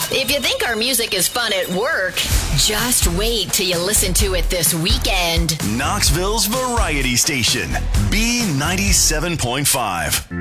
If you think our music is fun at work, just wait till you listen to it this weekend. Knoxville's Variety Station, B97.5.